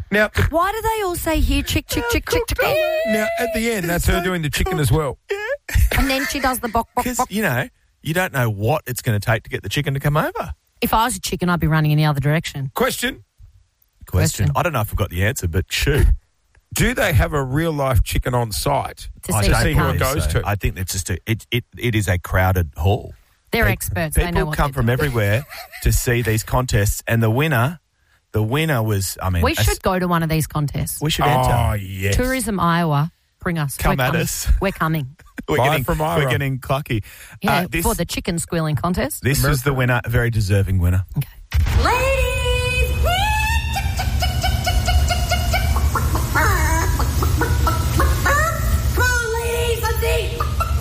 Now, Why do they all say here, chick, chick, chick, chick, chick? now at the end, that's her doing the chicken as well. And then she does the bok, bok, Because, bok. you know, you don't know what it's going to take to get the chicken to come over. If I was a chicken, I'd be running in the other direction. Question. Question. I don't know if I've got the answer, but shoot. Do they have a real-life chicken on site? To I see don't who see who it believe goes so. to. I think it's just it is a crowded hall. They're experts. They know People what come they're from doing. everywhere to see these contests, and the winner was, I mean... We should go to one of these contests. We should Oh, enter. yes. Tourism Iowa, bring us. Come We're at coming. us. We're coming. Bye from Ira. We're getting clucky. Yeah, This for the chicken squealing contest. was the winner, a very deserving winner. Okay. Ladies! Come on, ladies, let's eat!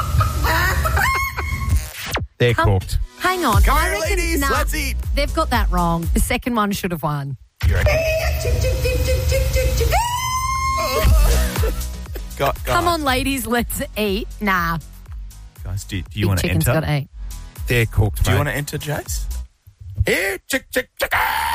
They're Come- cooked. Hang on. Come I here, reckon, ladies, nah, let's eat. They've got that wrong. The second one should have won. You reckon? Come on, ladies, let's eat. Nah. Guys, do you Big want to chicken's enter? got to eat. They're cooked, Do you mate. want to enter, Jace? Here, chick, chick, chick.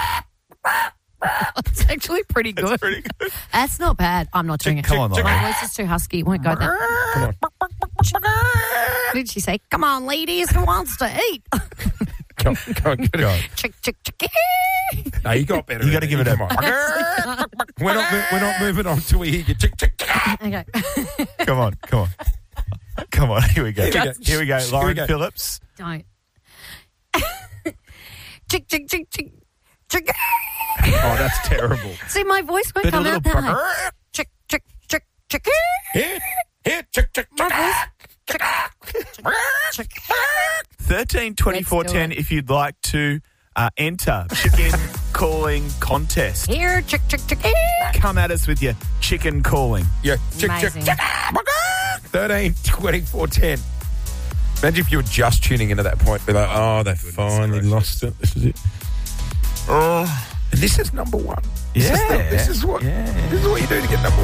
It's actually pretty good. That's pretty good. That's not bad. I'm not doing it. Come on, My Lauren. voice is too husky. It won't go there. Come on. What did she say? Come on, ladies, who wants to eat? Go on, get it. Chick, chick, chick. No, you got better. You gotta give it a- Come on. We're not moving on till we hear you. Chick, chick, chick. Okay. Come on. Come on, here we go. Just- Here we go. Lauren go. Phillips. Don't. Chick, chick, chick, chick, chick. Oh, that's terrible. See, my voice won't But a come little out that high. Chick, chick, chick, chick. Here, chick, chick, My chick. voice. Chick, chick. 13 24 Let's do 10 it. if you'd like to enter chicken calling contest. Here, chick, chick, chick. Come at us with your chicken calling. Yeah, chick, chick, Amazing. chick. 13, 24, 10. Imagine if you were just tuning into that point. Be like, oh, they finally lost it. This is it. Oh, and this is number one. This is what you do to get number one.